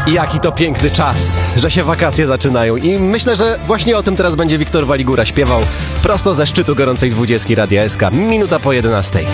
I jaki to piękny czas, że się wakacje zaczynają. I myślę, że właśnie o tym teraz będzie Wiktor Waligura śpiewał prosto ze szczytu gorącej 20 Radia SK. Minuta po 11.